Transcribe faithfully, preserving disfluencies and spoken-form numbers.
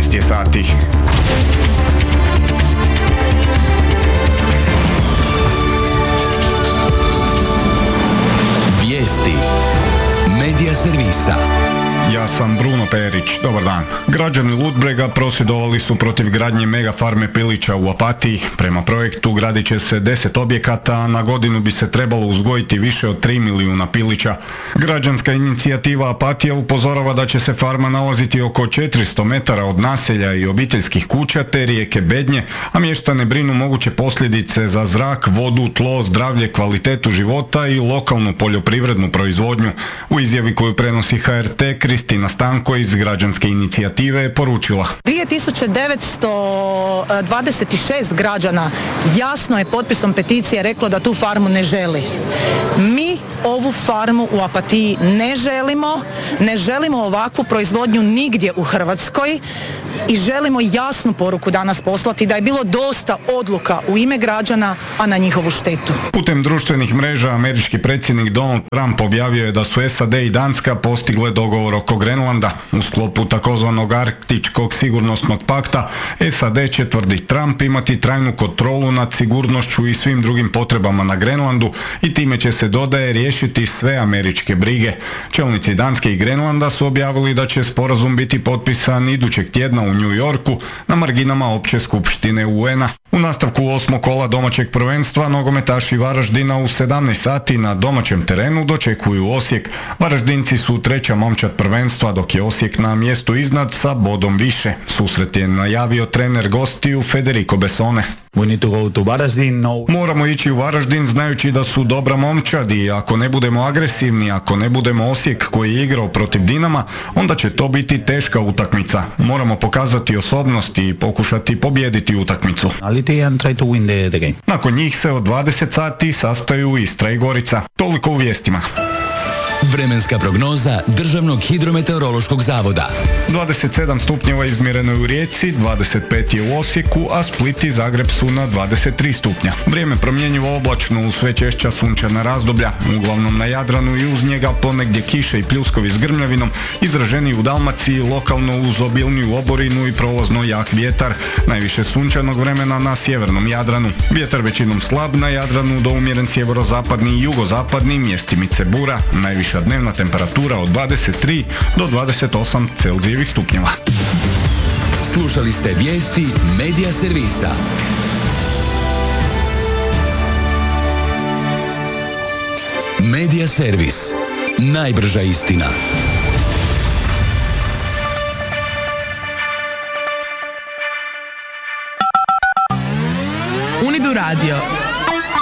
jedanaest je sati. Vijesti Medija servisa. Ja sam Bruno Perić, dobar dan. Građani Ludbrega prosvjedovali su protiv gradnje mega farme pilića u Opatiji. Prema projektu gradit će se deset objekata, a na godinu bi se trebalo uzgojiti više od tri milijuna pilića. Građanska inicijativa Opatija upozorava da će se farma nalaziti oko četiristo metara od naselja i obiteljskih kuća te rijeke Bednje, a mještane brinu moguće posljedice za zrak, vodu, tlo, zdravlje, kvalitetu života i lokalnu poljoprivrednu proizvodnju. U izjavi koju prenosi H R T, Kristina Stanko iz građanske inicijative je poručila: dvije tisuće devetsto dvadeset šest građana jasno je potpisom peticije reklo da tu farmu ne želi. Mi ovu farmu u Opatiji ne želimo, ne želimo ovakvu proizvodnju nigdje u Hrvatskoj i želimo jasnu poruku danas poslati da je bilo dosta odluka u ime građana, a na njihovu štetu. Putem društvenih mreža američki predsjednik Donald Trump objavio je da su S A D i Danska postigle dogovor oko Grenlanda. U sklopu takozvanog Arktičkog sigurnosnog pakta S A D će, tvrdi Trump, imati trajnu kontrolu nad sigurnošću i svim drugim potrebama na Grenlandu i time će se, dodaje, riješiti sve američke brige. Čelnici Danske i Grenlanda su objavili da će sporazum biti potpisan idućeg tjedna u New Yorku na marginama opće skupštine U N-a. U nastavku osmog kola domaćeg prvenstva nogometaši Varaždina u sedamnaest sati na domaćem terenu dočekuju Osijek. Varaždinci su treća momčad prvenstva, dok je Osijek na mjestu iznad sa bodom više. Susret je najavio trener gostiju Federico Bessone. We need to go to Varaždin, no. Moramo ići u Varaždin znajući da su dobra momčad i ako ne budemo agresivni, ako ne budemo Osijek koji je igrao protiv Dinama, onda će to biti teška utakmica. Moramo pokazati osobnost i pokušati pobijediti utakmicu. And try to win the, the game. Nakon njih se od dvadeset sati sastaju Istra i Gorica. Toliko u vijestima. Vremenska prognoza Državnog hidrometeorološkog zavoda. dvadeset sedam stupnjeva izmjereno je u Rijeci, dvadeset pet je u Osijeku, a Split i Zagreb su na dvadeset tri stupnja. Vrijeme promjenjivo oblačno uz sve češća sunčana razdoblja, uglavnom na Jadranu i uz njega ponegdje kiše i pljuskovi s grmljavinom, izraženi u Dalmaciji, lokalno uz obilniju oborinu i prolazno jak vjetar. Najviše sunčanog vremena na sjevernom Jadranu. Vjetar većinom slab, na Jadranu do umjeren sjeverozapadni i jugozapadni, mjestimice bura. Najviše dnevna temperatura od dvadeset tri do dvadeset osam Celzijevih stupnjeva. Slušali ste vijesti Medija servisa. Medija servis. Najbrža istina. Unidu radio.